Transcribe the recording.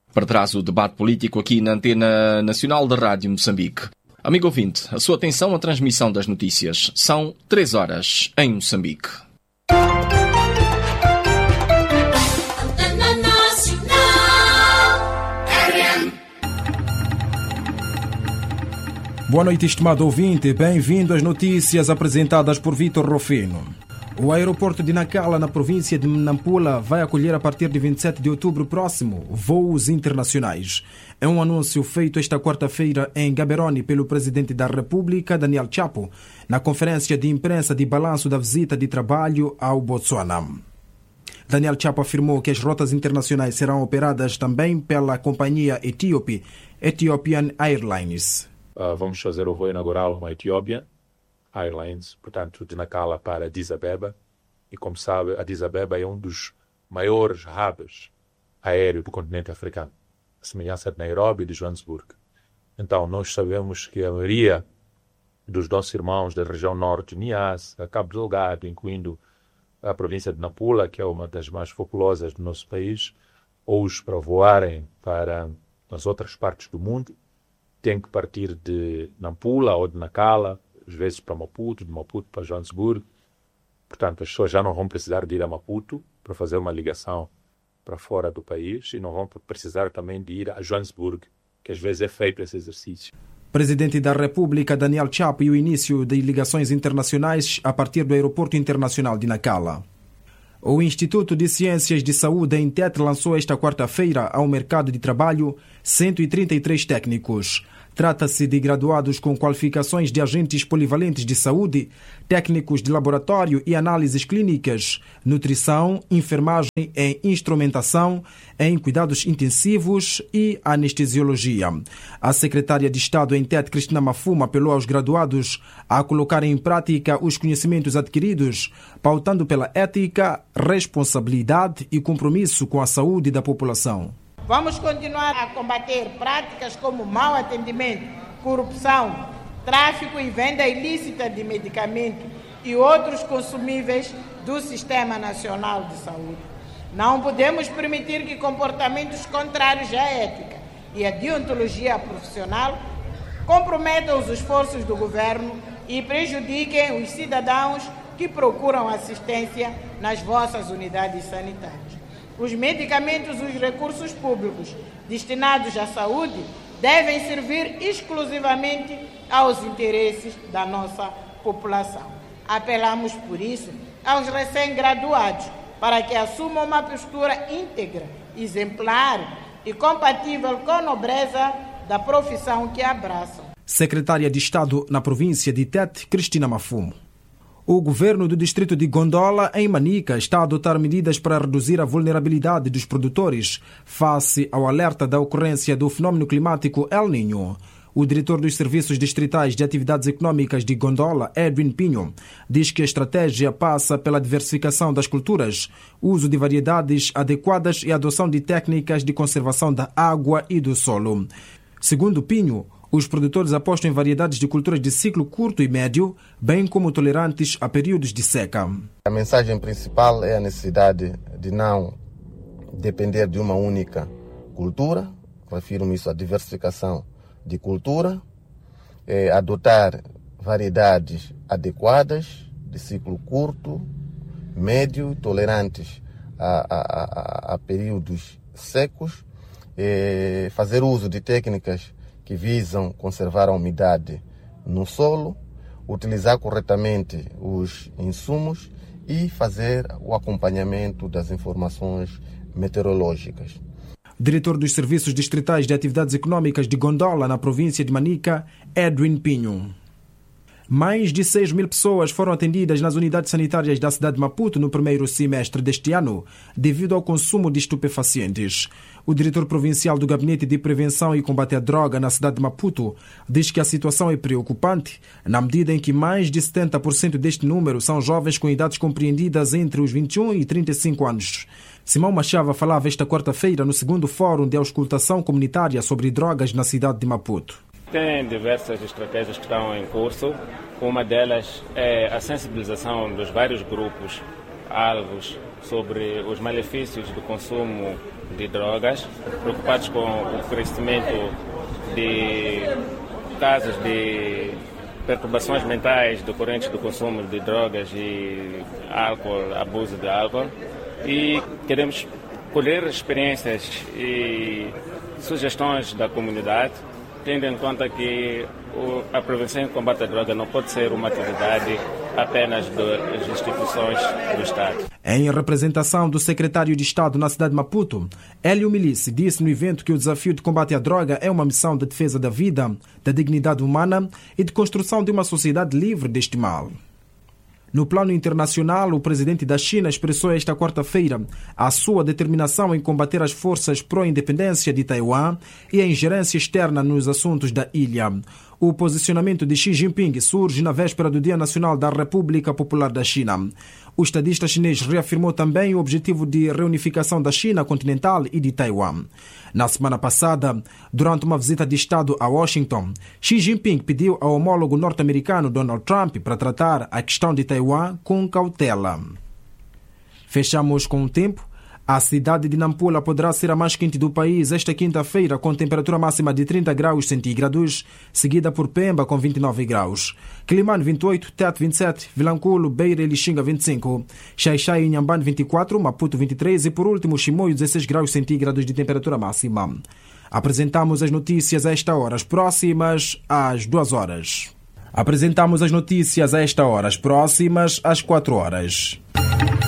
Para trás o debate político aqui na Antena Nacional da Rádio Moçambique. Amigo ouvinte, a sua atenção à transmissão das notícias. São 3 horas em Moçambique. Boa noite, estimado ouvinte. Bem-vindo às notícias apresentadas por Vitor Rufino. O aeroporto de Nacala, na província de Nampula, vai acolher a partir de 27 de outubro próximo voos internacionais. É um anúncio feito esta quarta-feira em Gaborone pelo presidente da República, Daniel Chapo, na conferência de imprensa de balanço da visita de trabalho ao Botsuana. Daniel Chapo afirmou que as rotas internacionais serão operadas também pela companhia etíope, Ethiopian Airlines. Vamos fazer o voo inaugural com a Ethiopian Airlines, portanto, de Nacala para Addis Abeba. E como sabe, Addis Abeba é um dos maiores hubs aéreos do continente africano, a semelhança de Nairobi e de Joanesburgo. Então, nós sabemos que a maioria dos nossos irmãos da região norte, Niassa, Cabo Delgado, incluindo a província de Nampula, que é uma das mais populosas do nosso país, hoje para voarem para as outras partes do mundo, tem que partir de Nampula ou de Nacala, às vezes para Maputo, de Maputo para Joanesburgo. Portanto, as pessoas já não vão precisar de ir a Maputo para fazer uma ligação para fora do país e não vão precisar também de ir a Joanesburgo, que às vezes é feito esse exercício. Presidente da República, Daniel Chapo, e o início de ligações internacionais a partir do Aeroporto Internacional de Nacala. O Instituto de Ciências de Saúde, em Tete, lançou esta quarta-feira ao mercado de trabalho 133 técnicos. Trata-se de graduados com qualificações de agentes polivalentes de saúde, técnicos de laboratório e análises clínicas, nutrição, enfermagem e instrumentação, em cuidados intensivos e anestesiologia. A secretária de Estado em Tete, Cristina Mafuma, apelou aos graduados a colocarem em prática os conhecimentos adquiridos, pautando pela ética, responsabilidade e compromisso com a saúde da população. Vamos continuar a combater práticas como mau atendimento, corrupção, tráfico e venda ilícita de medicamentos e outros consumíveis do Sistema Nacional de Saúde. Não podemos permitir que comportamentos contrários à ética e à deontologia profissional comprometam os esforços do governo e prejudiquem os cidadãos que procuram assistência nas vossas unidades sanitárias. Os medicamentos e os recursos públicos destinados à saúde devem servir exclusivamente aos interesses da nossa população. Apelamos, por isso, aos recém-graduados para que assumam uma postura íntegra, exemplar e compatível com a nobreza da profissão que abraçam. Secretária de Estado na província de Tete, Cristina Mafumo. O governo do distrito de Gondola, em Manica, está a adotar medidas para reduzir a vulnerabilidade dos produtores face ao alerta da ocorrência do fenômeno climático El Niño. O diretor dos Serviços Distritais de Atividades Econômicas de Gondola, Edwin Pinho, diz que a estratégia passa pela diversificação das culturas, uso de variedades adequadas e adoção de técnicas de conservação da água e do solo. Segundo Pinho, os produtores apostam em variedades de culturas de ciclo curto e médio, bem como tolerantes a períodos de seca. A mensagem principal é a necessidade de não depender de uma única cultura, refiro-me isso à diversificação de cultura, adotar variedades adequadas de ciclo curto, médio, tolerantes a períodos secos, fazer uso de técnicas que visam conservar a umidade no solo, utilizar corretamente os insumos e fazer o acompanhamento das informações meteorológicas. Diretor dos Serviços Distritais de Atividades Econômicas de Gondola, na província de Manica, Edwin Pinho. Mais de 6.000 pessoas foram atendidas nas unidades sanitárias da cidade de Maputo no primeiro semestre deste ano, devido ao consumo de estupefacientes. O diretor provincial do Gabinete de Prevenção e Combate à Droga na cidade de Maputo diz que a situação é preocupante, na medida em que mais de 70% deste número são jovens com idades compreendidas entre os 21 e 35 anos. Simão Machava falava esta quarta-feira no segundo Fórum de Auscultação Comunitária sobre Drogas na cidade de Maputo. Tem diversas estratégias que estão em curso. Uma delas é a sensibilização dos vários grupos alvos sobre os malefícios do consumo de drogas, preocupados com o crescimento de casos de perturbações mentais decorrentes do consumo de drogas e álcool, abuso de álcool, e queremos colher experiências e sugestões da comunidade, tendo em conta que a prevenção e o combate à droga não pode ser uma atividade apenas das instituições do Estado. Em representação do secretário de Estado na cidade de Maputo, Hélio Milice disse no evento que o desafio de combate à droga é uma missão de defesa da vida, da dignidade humana e de construção de uma sociedade livre deste mal. No plano internacional, o presidente da China expressou esta quarta-feira a sua determinação em combater as forças pró-independência de Taiwan e a ingerência externa nos assuntos da ilha. O posicionamento de Xi Jinping surge na véspera do Dia Nacional da República Popular da China. O estadista chinês reafirmou também o objetivo de reunificação da China continental e de Taiwan. Na semana passada, durante uma visita de Estado a Washington, Xi Jinping pediu ao homólogo norte-americano Donald Trump para tratar a questão de Taiwan com cautela. Fechamos com o tempo. A cidade de Nampula poderá ser a mais quente do país esta quinta-feira, com temperatura máxima de 30 graus centígrados, seguida por Pemba com 29 graus. Quilimane 28, Tete 27, Vilanculo, Beira e Lixinga 25, Xai-Xai e Inhambane 24, Maputo 23 e por último Chimoio 16 graus centígrados de temperatura máxima. Apresentamos as notícias a esta hora, as próximas às 2 horas. Apresentamos as notícias a esta hora, as próximas às 4 horas.